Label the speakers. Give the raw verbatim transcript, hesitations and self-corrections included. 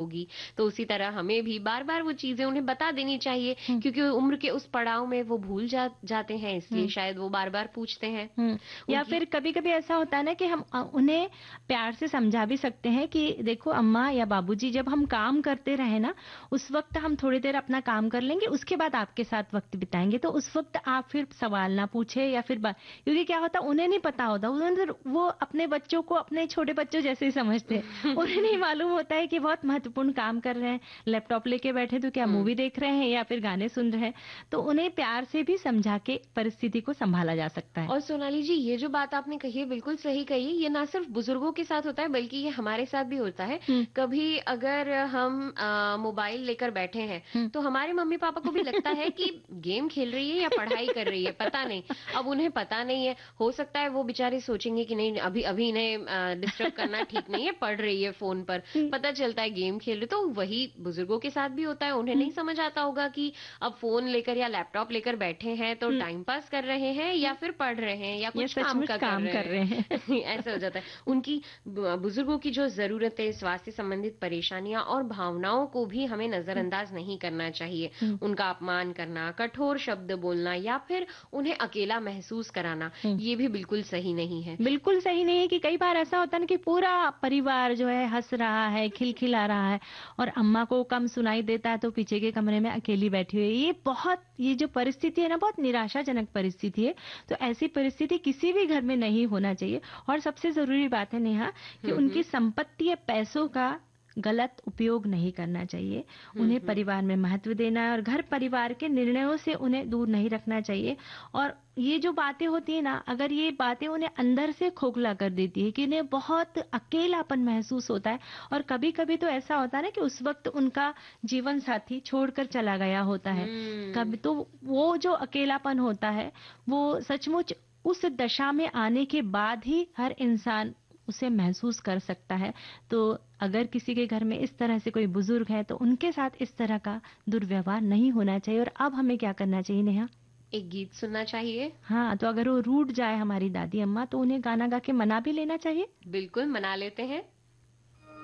Speaker 1: होगी। तो उसी तरह हमें भी बार-बार वो चीज़ें उन्हें बता देनी चाहिए, क्योंकि उम्र के उस पड़ाव में वो भूल जा जाते हैं, इसलिए शायद वो बार-बार पूछते हैं।
Speaker 2: हुँ। या
Speaker 1: उनकी
Speaker 2: फिर कभी-कभी ऐसा होता है ना कि हम अ, उन्हें प्यार से समझा भी सकते हैं कि देखो अम्मा या बाबूजी, जब हम काम करते रहे ना, उस वक़्त हम थोड़ी देर अपना काम कर लेंगे, उसके बाद आपके साथ वक़्त बिताएँगे। तो उस वक़्त आप फिर सवाल ना पूछें या फिर बा क्योंकि क्या होता है, उन्हें नहीं पता होता, उन्हें वो अपने बच्चों को अपने छोटे बच्चों जैसे ही समझते हैं। उन्हें नहीं मालूम होता है कि बहुत महत्वपूर्ण काम कर रहे हैं, लैपटॉप लेके बैठे तो क्या
Speaker 1: हुँ।
Speaker 2: मूवी देख रहे हैं या फिर गाने सुन रहे हैं। तो उन्हें प्यार से भी समझा के परिस्थिति को सँभाला जा सकता है।
Speaker 1: और सोनाली जी, ये जो बात आपने कही है बिल्कुल सही कही है। ये ना सिर्फ बुजुर्गों के साथ होता है, बल्कि ये हमारे साथ भी होता है।
Speaker 2: हुँ,
Speaker 1: कभी अगर हम अ, मोबाइल लेकर बैठे हैं,
Speaker 2: हुँ।
Speaker 1: तो हमारे मम्मी-पापा को भी लगता है कि गेम खेल रही है या पढ़ाई कर रही है, पता नहीं। अब उन्हें पता नहीं है, हो सकता है वो बेचारे सोचेंगे कि नहीं अभी अभी इन्हें अ, डिस्टर्ब करना ठीक नहीं है, पढ़ रही है फ़ोन पर।
Speaker 2: हुँ,
Speaker 1: पता चलता है गेम खेल रही है, तो वही बुजुर्गों के साथ भी होता है। उन्हें
Speaker 2: हुँ,
Speaker 1: नहीं समझ आता होगा कि अब फ़ोन लेकर या लैपटॉप लेकर बैठे हैं, तो
Speaker 2: हुँ,
Speaker 1: टाइम पास कर रहे हैं या
Speaker 2: हुँ।
Speaker 1: फिर पढ़ रहे हैं या
Speaker 2: ये
Speaker 1: कुछ काम
Speaker 2: सचमुच
Speaker 1: का कर
Speaker 2: काम
Speaker 1: रहे
Speaker 2: कर रहे
Speaker 1: हैं।
Speaker 2: हैं।
Speaker 1: ऐसा हो जाता है। उनकी ब बुजुर्गों की जो ज़रूरतें, स्वास्थ्य संबंधित परेशानियाँ और भावनाओं को भी हमें
Speaker 2: हुँ,
Speaker 1: नज़रअंदाज नहीं करना चाहिए।
Speaker 2: हुँ,
Speaker 1: उनका अपमान करना, कठोर शब्द बोलना या फिर उन्हें अकेला महसूस कराना,
Speaker 2: हुँ।
Speaker 1: ये भी बिल्कुल सही नहीं है।
Speaker 2: बिल्कुल सही नहीं है कि कई बार ऐसा होता है ना कि पूरा परिवार जो है हँस रहा है, खिलखिला रहा है और अम्मा को कम सुनाई देता है तो पीछे के कमरे में अकेली बैठी हुई है। ये बहुत ये जो परिस्थिति है ना, बहुत निराशाजनक परिस्थिति है। तो ऐसी परिस्थिति किसी भी घर में नहीं होना चाहिए। और सबसे ज़रूरी बात है नेहा, कि
Speaker 1: हुँ,
Speaker 2: उनकी
Speaker 1: हुँ।
Speaker 2: संपत्ति या पैसों का गलत उपयोग नहीं करना चाहिए।
Speaker 1: हुँ,
Speaker 2: उन्हें
Speaker 1: हुँ।
Speaker 2: परिवार में महत्व देना है और घर परिवार के निर्णयों से उन्हें दूर नहीं रखना चाहिए। और ये जो बातें होती है ना, अगर ये बातें उन्हें अंदर से खोखला कर देती है कि उन्हें बहुत अकेलापन महसूस होता है। और कभी-कभी तो ऐसा होता है ना कि उस वक़्त उनका जीवन साथी छोड़कर चला गया होता है। कभी
Speaker 1: हुँ।
Speaker 2: तो वो जो अकेलापन होता है, वो सचमुच उस दशा में आने के बाद ही हर इंसान उसे महसूस कर सकता है। तो अगर किसी के घर में इस तरह से कोई बुजुर्ग है, तो उनके साथ इस तरह का दुर्व्यवहार नहीं होना चाहिए। और अब हमें क्या करना चाहिए नेहा?
Speaker 1: एक गीत सुनना चाहिए।
Speaker 2: हाँ, तो अगर वो रूठ जाए हमारी दादी अम्मा, तो उन्हें गाना गा के मना भी लेना चाहिए।
Speaker 1: बिल्कुल, मना लेते हैं।